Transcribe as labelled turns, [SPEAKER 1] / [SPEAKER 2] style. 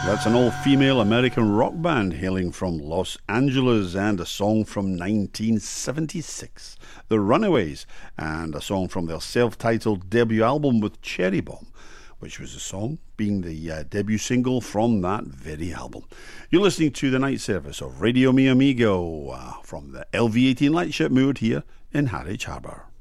[SPEAKER 1] That's an all-female American rock band hailing from Los Angeles and a song from 1976, The Runaways, and a song from their self-titled debut album with Cherry Bomb, which was the song being the debut single from that very album. You're listening to the night service of Radio Mi Amigo from the LV18 Lightship moored here in Harwich Harbour.